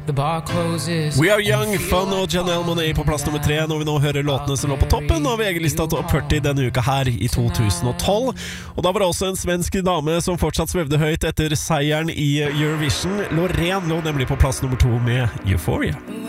The bar closes. We Are Young, Fun og Janelle Monáe på plass nummer 3 når vi nå hører låtene som lå på toppen av VG-lista Top 40 denne uka her i 2012. Og da var det også en svensk dame som fortsatt svevde høyt etter seieren i Eurovision. Loreen lå nemlig på plass nummer 2 med Euphoria.